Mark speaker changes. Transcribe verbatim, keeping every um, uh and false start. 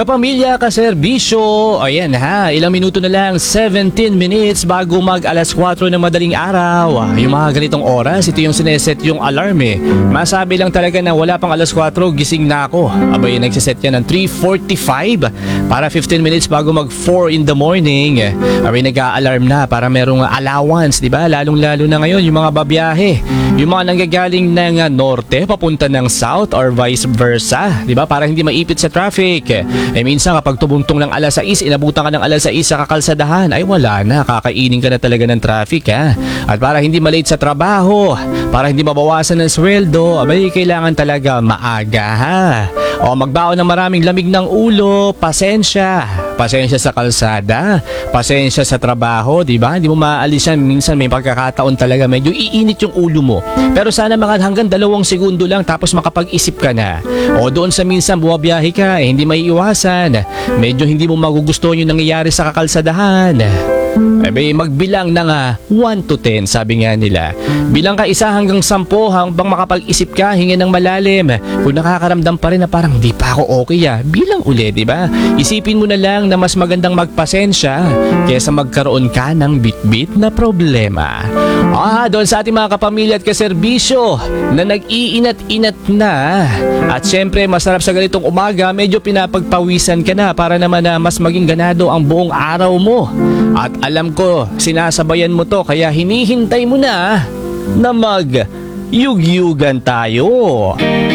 Speaker 1: kapamilya, kaserbisyo, ayan ha, ilang minuto na lang, seventeen minutes bago mag alas kwatro ng madaling araw. Yung mga ganitong oras, ito yung sineset yung alarm eh. Masabi lang talaga na wala pang alas kwatro, gising na ako. Abay, nagsiset yan ng three forty-five para fifteen minutes bago mag four in the morning. Abay, nag-a-alarm na para merong allowance, di ba? Lalong-lalo na ngayon yung mga babiyahe. Yung mga nanggagaling ng norte, papunta ng south or vice versa, di ba? Para hindi maipit sa traffic. Eh minsan kapag tumuntong ng alas sais, inabutan ka ng alas sais sa kakalsadahan, ay wala na, kakainin ka na talaga ng traffic ha. At para hindi malate sa trabaho, para hindi mabawasan ng sweldo, abay kailangan talaga maaga ha. O magbaon ng maraming lamig ng ulo, pasensya. Pasensya sa kalsada, pasensya sa trabaho, di ba? Hindi mo maalis yan, minsan may pagkakataon talaga medyo iinit yung ulo mo. Pero sana mga hanggang dalawang segundo lang tapos makapag-isip ka na. O doon sa minsan bumabiyahe ka, eh, hindi may iwasan. Medyo hindi mo magugustuhan yung nangyayari sa kakalsadahan. Eh, magbilang ng uh, one to ten, sabi nga nila. Bilang ka isa hanggang sampo hanggang makapag-isip ka, hinga ng malalim. Kung nakakaramdam pa rin na parang di pa ako okay ah, bilang uli, di ba? Isipin mo na lang na mas magandang magpasensya kaysa magkaroon ka ng bitbit na problema. Ah, doon sa ating mga kapamilya at kaserbisyo na nag-iinat-inat na. At syempre, masarap sa ganitong umaga, medyo pinapagpawisan ka na para naman na mas maging ganado ang buong araw mo. At alam ko, sinasabayan mo to kaya hinihintay mo na na mag-yugyugan tayo.